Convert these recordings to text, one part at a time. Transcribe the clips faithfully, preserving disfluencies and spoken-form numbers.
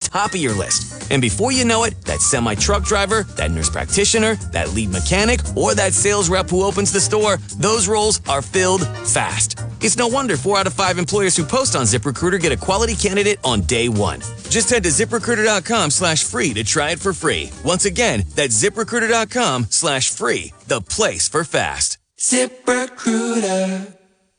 top of your list. And before you know it, that semi-truck driver, that nurse practitioner, that lead mechanic, or that sales rep who opens the store, those roles are filled fast. It's no wonder four out of five employers who post on ZipRecruiter get a quality candidate on day one. Just head to ZipRecruiter.com slash free to try it for free. Once again, that's ZipRecruiter.com slash free, the place for fast. ZipRecruiter.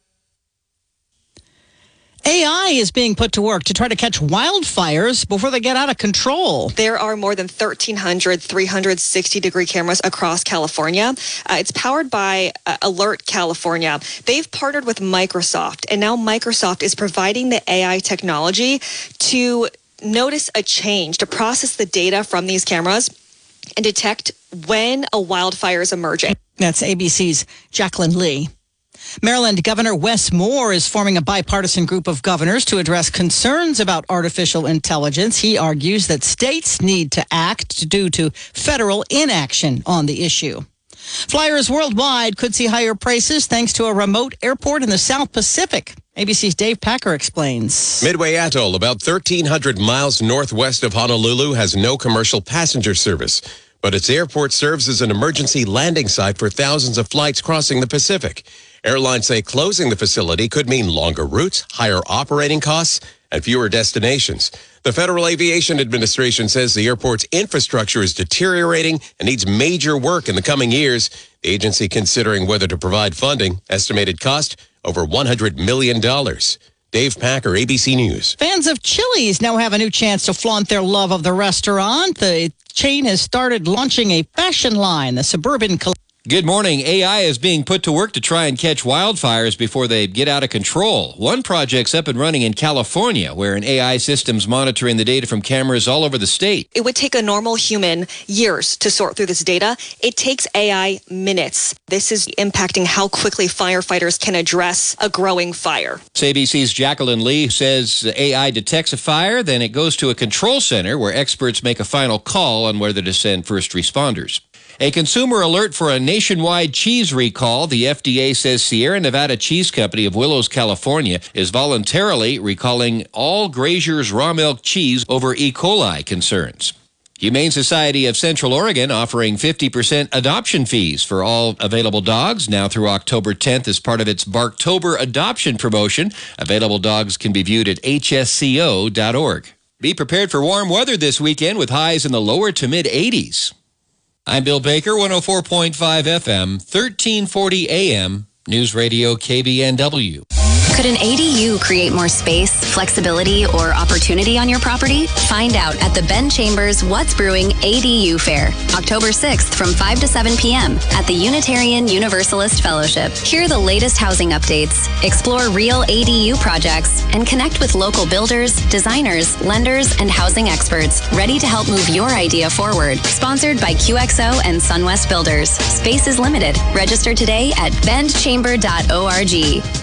A I is being put to work to try to catch wildfires before they get out of control. There are more than thirteen hundred three sixty degree cameras across California. Uh, it's powered by uh, Alert California. They've partnered with Microsoft, and now Microsoft is providing the A I technology to notice a change, to process the data from these cameras and detect when a wildfire is emerging. That's A B C's Jacqueline Lee. Maryland Governor Wes Moore is forming a bipartisan group of governors to address concerns about artificial intelligence. He argues that states need to act due to federal inaction on the issue. Flyers worldwide could see higher prices thanks to a remote airport in the South Pacific. A B C's Dave Packer explains. Midway Atoll, about thirteen hundred miles northwest of Honolulu, has no commercial passenger service, but its airport serves as an emergency landing site for thousands of flights crossing the Pacific. Airlines say closing the facility could mean longer routes, higher operating costs, and fewer destinations. The Federal Aviation Administration says the airport's infrastructure is deteriorating and needs major work in the coming years. The agency considering whether to provide funding. Estimated cost, over one hundred million dollars. Dave Packer, A B C News. Fans of Chili's now have a new chance to flaunt their love of the restaurant. The chain has started launching a fashion line, the Suburban Collection. Good morning. A I is being put to work to try and catch wildfires before they get out of control. One project's up and running in California, where an A I system's monitoring the data from cameras all over the state. It would take a normal human years to sort through this data. It takes A I minutes. This is impacting how quickly firefighters can address a growing fire. A B C's Jacqueline Lee says A I detects a fire, then it goes to a control center where experts make a final call on whether to send first responders. A consumer alert for a nationwide cheese recall. The F D A says Sierra Nevada Cheese Company of Willows, California, is voluntarily recalling all Grazier's raw milk cheese over E. coli concerns. Humane Society of Central Oregon offering fifty percent adoption fees for all available dogs now through October tenth as part of its Barktober adoption promotion. Available dogs can be viewed at H S C O dot org. Be prepared for warm weather this weekend with highs in the lower to mid eighties. I'm Bill Baker, one oh four point five F M, thirteen forty A M, News Radio K B N W. Could an A D U create more space, flexibility, or opportunity on your property? Find out at the Ben Chambers What's Brewing A D U Fair, October sixth from five to seven p.m. at the Unitarian Universalist Fellowship. Hear the latest housing updates, explore real A D U projects, and connect with local builders, designers, lenders, and housing experts ready to help move your idea forward. Sponsored by Q X O and Sunwest Builders. Space is limited. Register today at bend chamber dot org.